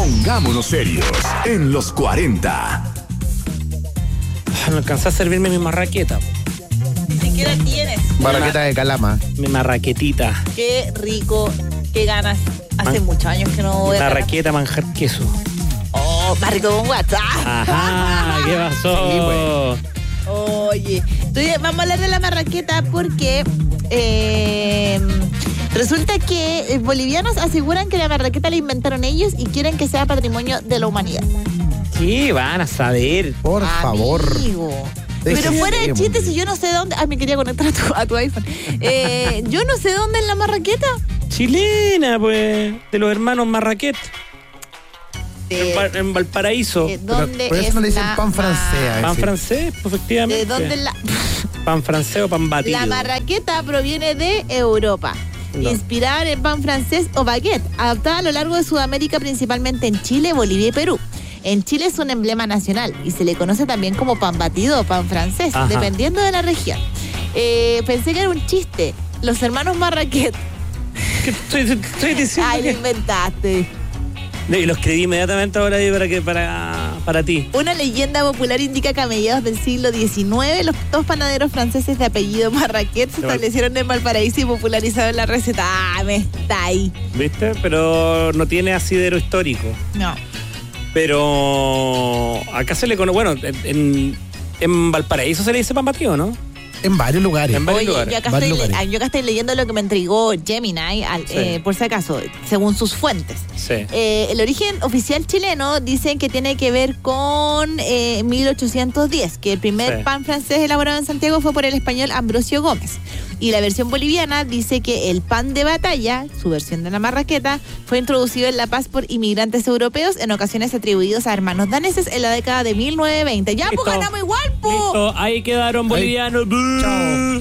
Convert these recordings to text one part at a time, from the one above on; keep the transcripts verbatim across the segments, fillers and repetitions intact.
Pongámonos serios en los cuarenta. No alcanzé a servirme mi marraqueta. Ni siquiera tienes. Marraqueta de calama. Mi marraquetita. Qué rico, qué ganas. Hace Man- muchos años que no voy a... Marraqueta, manjar, queso. Oh, más rico con WhatsApp. Ajá, ¿qué pasó? Sí, güey. Oye, estoy- vamos a hablar de la marraqueta porque eh, resulta que bolivianos aseguran que la marraqueta la inventaron ellos y quieren que sea patrimonio de la humanidad. ¿Qué van a saber? Por favor. Amigo. Déjeme. Pero fuera de chistes, si yo no sé dónde... Ah, me quería conectar a tu, a tu iPhone. Eh, yo no sé dónde es la marraqueta. Chilena, pues, de los hermanos Marraquet. De, En, Val- en Valparaíso. de dónde Por eso es no le dicen la pan francés a Pan ese. francés, pues, efectivamente. ¿De dónde es la...? Pan francés o pan batido. La marraqueta proviene de Europa. No. Inspirada en el pan francés o baguette, adaptada a lo largo de Sudamérica, principalmente en Chile, Bolivia y Perú. En Chile es un emblema nacional y se le conoce también como pan batido o pan francés, Ajá. dependiendo de la región. Eh, pensé que era un chiste. Los hermanos Marraquet. ¿Qué estoy, estoy diciendo? Ay, lo que... inventaste. Y lo escribí inmediatamente ahora ahí para, que, para, para ti. Una leyenda popular indica que a mediados del siglo diecinueve los dos panaderos franceses de apellido Marraquet se De Val- establecieron en Valparaíso y popularizaron la receta. Ah, me está ahí. ¿Viste? Pero no tiene asidero histórico. No. Pero acá se le conoce, bueno, en, en Valparaíso se le dice pan batido, ¿no? En varios lugares. En varios Oye, lugares. yo acá, varios estoy, lugares. yo acá estoy leyendo lo que me entregó Gemini, al- Sí. eh, por si acaso, según sus fuentes. Sí. Eh, el origen oficial chileno dicen que tiene que ver con eh, mil ochocientos diez, que el primer Sí. pan francés elaborado en Santiago fue por el español Ambrosio Gómez. Y la versión boliviana dice que el pan de batalla, su versión de la marraqueta, fue introducido en La Paz por inmigrantes europeos, en ocasiones atribuidos a hermanos daneses en la década de mil novecientos veinte. ¡Ya, pues Listo. ganamos igual, po! Listo, ahí quedaron bolivianos. ¡Bú! Chao.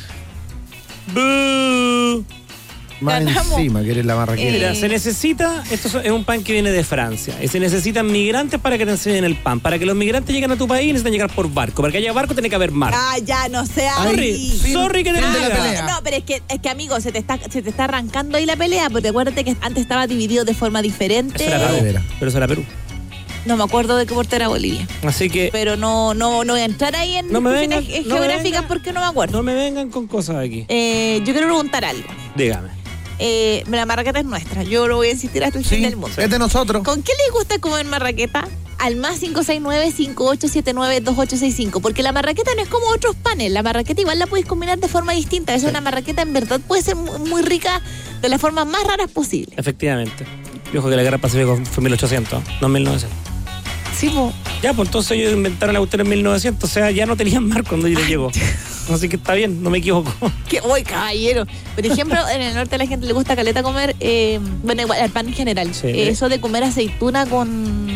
¡Bú! Más Ganamos. encima que eres la marraqueta. Mira, Eh. se necesita, esto es un pan que viene de Francia, y se necesitan migrantes para que te enseñen el pan. Para que los migrantes lleguen a tu país necesitan llegar por barco. Para que haya barco tiene que haber mar. Ah, ya, no sea sorry, así. sorry que te fin de la diga. pelea. No, pero es que, es que amigo, se te está, se te está arrancando ahí la pelea, porque acuérdate que antes estaba dividido de forma diferente. Eso era Ah, de Perú. veras. Pero eso era Perú. No me acuerdo de qué puerto era Bolivia. Así que Pero no, no, no voy a entrar ahí en No me discusiones vengan, no me geográficas vengan. porque no me acuerdo. no me vengan con cosas aquí. Eh, yo quiero preguntar algo. Dígame. Eh, la marraqueta es nuestra. Yo lo voy a insistir hasta el fin Sí, del mundo. es de nosotros. ¿Con qué les gusta comer marraqueta? Al más cinco seis nueve, cinco ocho siete nueve, dos ocho seis cinco. Porque la marraqueta no es como otros panes. La marraqueta igual la puedes combinar de forma distinta. A veces una marraqueta en verdad puede ser muy, muy rica de las formas más raras posibles. Efectivamente. Y ojo que la guerra pacífica fue mil ochocientos, no mil novecientos. Sí, po. Ya, pues entonces ellos inventaron la cuestión en mil novecientos, o sea, ya no tenían mar cuando yo llegó. Así que está bien, no me equivoco. Que, uy, caballero. Por ejemplo, en el norte a la gente le gusta caleta comer, eh, bueno, igual, el pan en general. Sí. Eh, eso de comer aceituna con,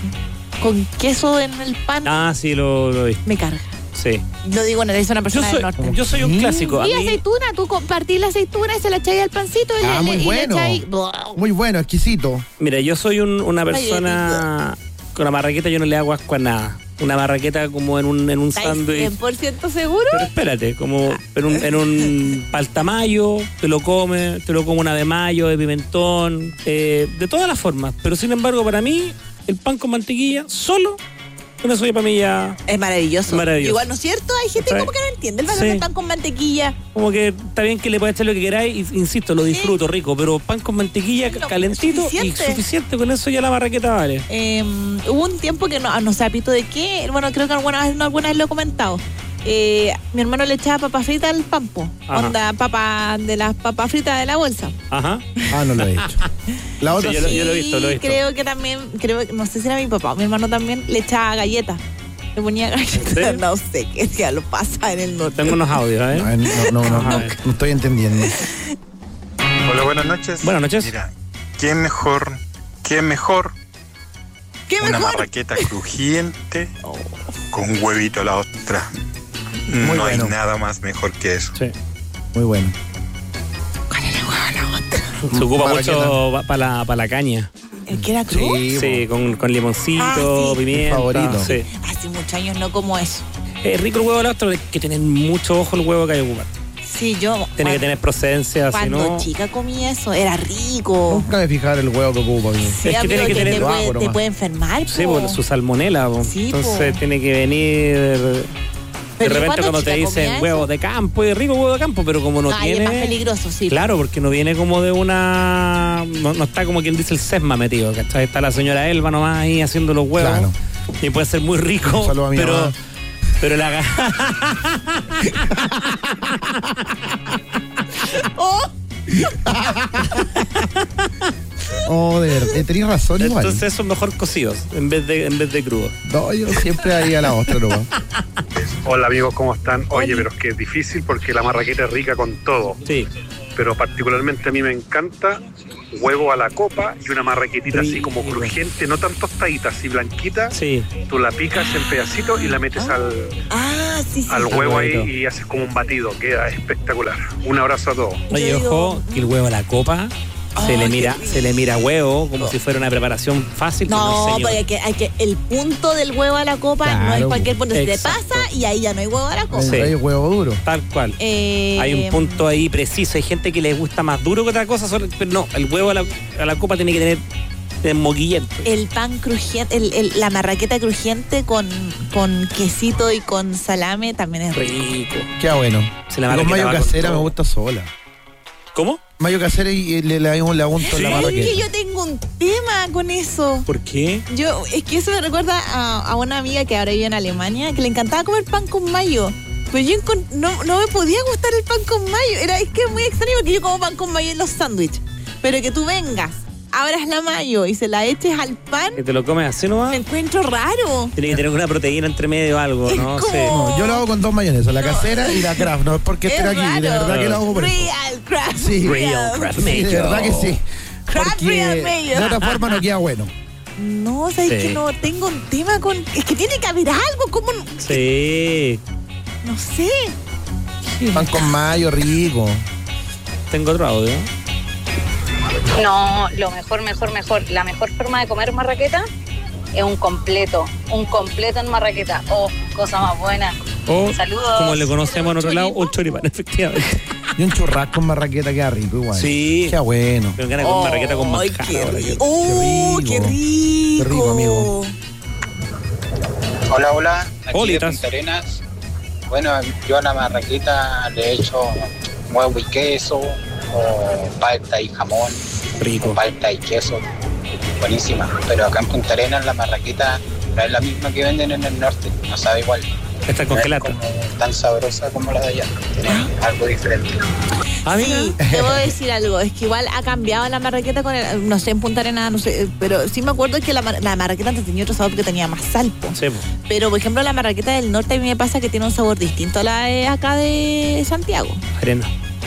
con queso en el pan, Ah, sí, lo, lo vi. me carga. Sí. Lo digo, no, es una Yo persona soy, del norte. yo soy un clásico. A Y mí, aceituna, tú compartís la aceituna y se la echáis al pancito y, Ah, le, muy y bueno. le echáis... Wow. Muy bueno, exquisito. mira, yo soy un- una persona con la marraqueta, yo no le hago asco a nada. Una marraqueta como en un, en un ¿Estáis sándwich. cien por ciento seguro? Pero espérate, como en un, en un paltamayo, te lo comes, te lo como una de mayo, de pimentón, eh, de todas las formas. Pero sin embargo, para mí, el pan con mantequilla, solo, con eso ya para mí ya, Es maravilloso. Maravilloso. Igual, ¿no es cierto? Hay gente ¿Sabes? como que no entiende el valor Sí. del pan con mantequilla. como que está bien que le puedas echar lo que queráis, y, insisto, lo disfruto rico, pero pan con mantequilla No, calentito suficiente. y suficiente, con eso ya la marraqueta vale. Eh, hubo un tiempo que no, no sé, apito de qué, bueno, creo que alguna vez, no, alguna vez lo he comentado. Eh, mi hermano le echaba papa frita al pampo. Ajá. Onda, papa de las papas fritas de la bolsa. Ajá. Ah, no lo he hecho. La otra Sí, yo lo- sí. yo lo he visto, lo he Y visto. creo que también, creo, no sé si era mi papá, mi hermano también le echaba galletas. Le ponía galletas. serio? No sé qué ya lo pasa en el norte. Tengo unos audios, ¿eh? Ay, No, no, no, no, A ver. no estoy entendiendo. Hola, buenas noches. Buenas noches. Mira, qué mejor, qué mejor ¿Qué una mejor? marraqueta crujiente con huevito a la ostra. Muy no bueno. hay nada más mejor que eso. Sí. Muy bueno. Se ocupa Marraqueta. mucho para la, pa la caña. ¿El que era cruz? Sí, Sí, con, con limoncito, Ah, sí. pimienta. Mi favorito. Sí. Hace muchos años no como eso. Es rico el huevo al ostro, hay que tener mucho ojo el huevo que hay que ocupar. Sí, yo. Tiene cuando, que tener procedencia, si Cuando no... chica comía eso, era rico. Nunca me fijar el huevo que ocupa. Sí, Es que amigo, tiene que tener- te, Lo puede, hago te nomás. puede enfermar. Sí, po. por su salmonela. po. Sí, po. Entonces tiene que venir... De Pero repente ¿cuándo cuando te chica dicen comía huevo eso? de campo, es rico huevo de campo, pero como no Ay, tiene... es más peligroso, sí. Claro, porque no viene como de una... No, no está como quien dice el sesma metido, ¿cachai? Está la señora Elba nomás ahí haciendo los huevos. Claro. Y puede ser muy rico, Un saludo a mi pero... mamá. Pero la... Oh, Oh, de verdad. Eh, tenés razón igual. Entonces son mejor cocidos en vez de, en vez de crudos. No, yo siempre haría la ostra nomás. Hola amigos, ¿cómo están? Oye, pero es que es difícil porque la marraqueta es rica con todo. Sí. Pero particularmente a mí me encanta huevo a la copa y una marraquetita así como Rico. crujiente, no tan tostadita, así blanquita. Sí. Tú la picas en pedacitos y la metes al, ah, sí, sí. al sí. huevo ahí huevito. y haces como un batido. Queda espectacular. Un abrazo a todos. Oye, Yo digo- ojo, que el huevo a la copa se Ay, le qué mira, rico. se le mira huevo como si fuera una preparación fácil. No, señor. porque hay que, hay que el punto del huevo a la copa no Claro, es cualquier punto. Se te exacto. pasa y ahí ya no hay huevo a la copa. Sí. Hay huevo duro. Tal cual. Eh, Hay un punto ahí preciso. Hay gente que le gusta más duro que otra cosa, solo- pero no, el huevo a la, a la copa tiene que tener de moquillento. El pan crujiente, el, el- la marraqueta crujiente con, con quesito y con salame también es rico. Rico. Qué bueno. Se la Y con marraqueta mayo va con casera todo. me gusta sola. ¿Cómo? Mayo casera y y le, le, le, le unto en la Sí. ¿Sabes marraqueta. que yo tengo un tema con eso? ¿Por qué? Yo, es que eso me recuerda a, a una amiga que ahora vive en Alemania, que le encantaba comer pan con mayo. Pero yo encon- no, no me podía gustar el pan con mayo. Era, es que es muy extraño porque yo como pan con mayo en los sándwiches. Pero que tú vengas, abras la mayo y se la eches al pan, ¿Que te lo comes así nomás? me encuentro raro. Tiene que tener una proteína entre medio o algo, Es ¿no? como- Sí. No, yo lo hago con dos mayonesas, la No. casera y la craft. No es porque esté Es aquí, raro. de verdad que lo hago por eso. Real craft. Sí. Real craft Sí, de mayo. verdad que sí. Craft Porque real mayo. de otra forma no queda bueno. No, sabes Sí. que no tengo un tema con. Es que tiene que haber algo, como. No, Sí. no sé. Pan con mayo, rico. Tengo otro audio. No, lo mejor, mejor, mejor. La mejor forma de comer marraqueta es un completo. Un completo en marraqueta. Oh, cosa más buena. O, Saludos. como le conocemos en otro lado, un choripán, efectivamente. Y un churrasco con marraqueta queda rico igual. Sí. Qué bueno. Tengo ganas de comer marraqueta con Ay, manjar. qué ahora rico. que- ¡Oh, Qué qué rico. rico! Qué rico, amigo. Hola, hola, aquí Holitas. de Punta Arenas. Bueno, yo a la marraqueta le he hecho huevo y queso, o palta y jamón, o Rico. palta y queso. Buenísima. Pero acá en Punta Arenas la marraqueta no es la misma que venden en el norte, no sabe igual. Está No es congelada. como tan sabrosa como la de allá. Tiene algo diferente. Ah, mira. Sí, te voy a decir algo. Es que igual ha cambiado la marraqueta con el. No sé, en Punta Arenas, no sé. Pero sí me acuerdo que la, mar- la marraqueta antes tenía otro sabor porque tenía más sal. po. Sí, po. Pero, por ejemplo, la marraqueta del norte a mí me pasa que tiene un sabor distinto a la de acá de Santiago. Arena.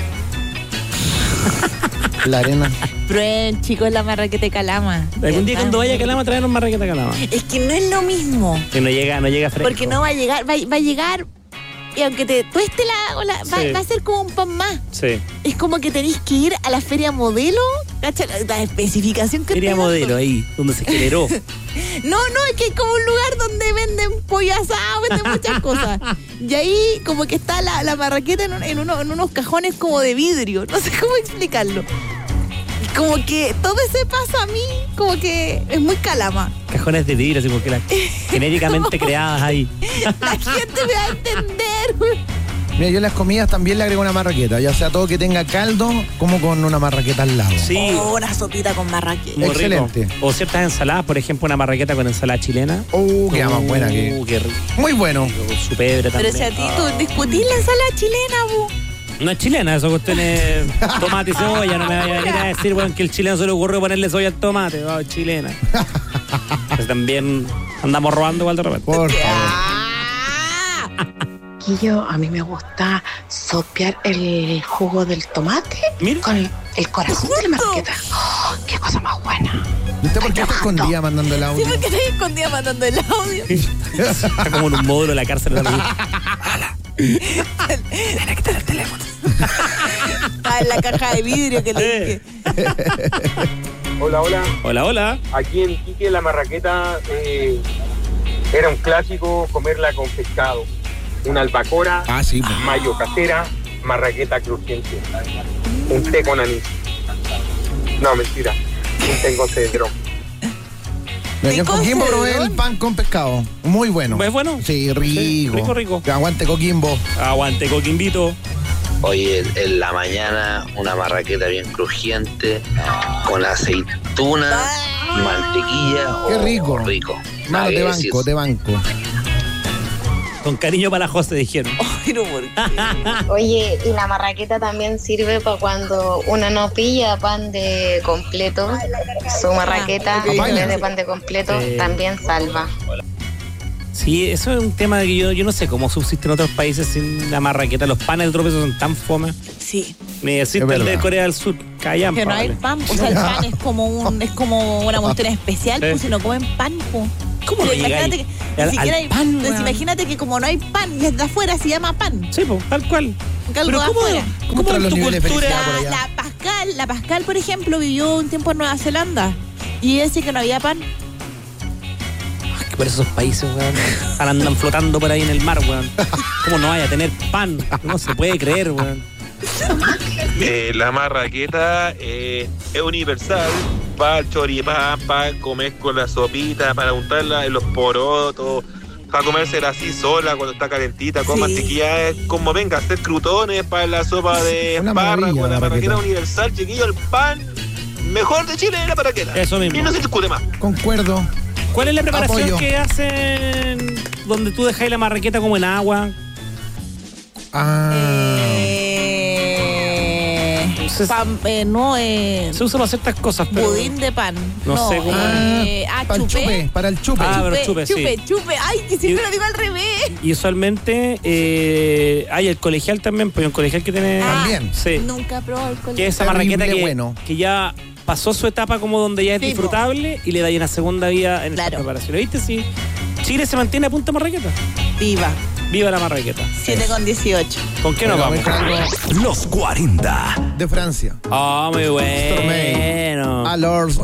La arena. Prueben, chicos, la marraqueta de Calama. Algún día Está cuando vaya a muy Calama, traernos marraqueta a Calama. rico. Es que no es lo mismo. Que no llega, no llega fresco. Porque no va a llegar, va, va a llegar. Y aunque te tueste la. la- va, Sí. va a ser como un pan más. Sí. Es como que tenéis que ir a la feria modelo. ¿Cacha? La, la especificación que Quería estoy dando. modelo ahí, donde se generó. No, no, es que es como un lugar donde venden pollo asado, venden muchas cosas. Y ahí como que está la, la marraqueta en, un- en uno- en unos cajones como de vidrio. No sé cómo explicarlo. Como que todo ese paso a mí, como que es muy Calama. Cajones de vidrio, así porque las genéticamente creadas ahí. La gente me va a entender. Mira, yo en las comidas también le agrego una marraqueta, ya sea todo que tenga caldo, como con una marraqueta al lado. Sí. Oh, una sopita con marraqueta. Muy Excelente. rico. O ciertas ensaladas, por ejemplo, una marraqueta con ensalada chilena. Uh, queda más buena que. Uh, qué rico. Muy bueno. Con su pebre Pero también. si a ti tú Ah. discutís la ensalada chilena, bu. No es chilena, eso cuestión es tomate y cebolla. No me vaya a venir a decir, bueno, que el chileno se le ocurrió ponerle soya al tomate. Oh, chilena. Pues también andamos robando igual de repente. Por favor. ¡Ah! Yo, a mí me gusta sopear el jugo del tomate Mira. con el corazón de la marraqueta. ¡Oh, qué cosa más buena! ¿Usted por qué está escondida mandando el Sí, audio? porque estoy escondida mandando el audio. Está como en un módulo de la cárcel. ¿No? Está en la caja de vidrio que le dije. Hola, hola. Hola, hola. Aquí en Quique la marraqueta eh, era un clásico comerla con pescado. Una albacora, Ah, sí. pues. mayo casera, marraqueta crujiente. Un té con anís. No, mentira. Un té con cedrón. Mira, yo en con Coquimbo probé cedrón? el pan con pescado. Muy bueno. ¿Es bueno? Sí, rico. Sí, rico, rico. Que aguante Coquimbo. Aguante, Coquimbito. Oye, en la mañana una marraqueta bien crujiente, con aceituna, mantequilla. Qué oh, rico. rico. No, Nada te que banco, decir. te banco. Con cariño para la José, dijeron. Ay, no, ¿por qué? Oye, y la marraqueta también sirve para cuando uno no pilla pan de completo. Su marraqueta, Ah, en ok. vez de pan de completo, Sí. también salva. Sí, eso es un tema que yo, yo no sé cómo subsisten otros países sin la marraqueta. Los panes del tropezo son tan fome. Sí, Ni existe Es el de verdad. Corea del Sur. Callan, que no hay pan. O sea, el pan es como un, es como una cuestión especial, Sí. pues si no comen pan, pues. ¿Cómo no Imagínate llegáis que al- ni siquiera al hay pan, pues, weón? imagínate que como no hay pan, desde afuera se llama pan. Sí, pues, tal cual. Porque algo Pero de ¿cómo, afuera. ¿cómo están en los tu niveles de cultura? felicidad por La, allá? la Pascal, la Pascal, por ejemplo, vivió un tiempo en Nueva Zelanda y decía que no había pan. Ay, que por esos países, weón, andan flotando por ahí en el mar, weón. ¿Cómo no vaya a tener pan? No se puede creer, weón. Eh, la marraqueta eh, es universal para el choripán, para comer con la sopita, para untarla en los porotos, para comérsela así sola cuando está calentita, con Sí. mantequilla, es como venga, hacer crutones para la sopa de Una espárrago, maravilla, la la marraqueta marraqueta. universal, chiquillo, el pan mejor de Chile es la marraqueta. Eso mismo. Y no se discute más. Concuerdo. ¿Cuál es la preparación Apoyo. que hacen donde tú dejáis la marraqueta como en agua? Ah. Eh, Entonces- pan, eh, no, eh, Se usa para ciertas cosas, pero... budín de pan. No No, sé cómo- eh, ah, para el chupé. chupe, para el chupe. Ah, pero chupe, sí. chupe, chupe. Ay, que siempre Y- lo digo al revés. Y usualmente eh, hay el colegial también, pues hay un colegial que tiene... Ah, También. Sí. Nunca he probado el Que colegio. es esa Terrible marraqueta que, bueno. que ya pasó su etapa como donde ya es Sí, po. disfrutable y le da una segunda vida en Claro. esta preparación. ¿Viste? Sí. Chile se mantiene a punta de marraqueta. Viva. Viva la marraqueta. siete con dieciocho. ¿Con qué nos Bueno, vamos? voy con algo Los cuarenta. de Francia. Ah, muy Stormé. bueno. A Lords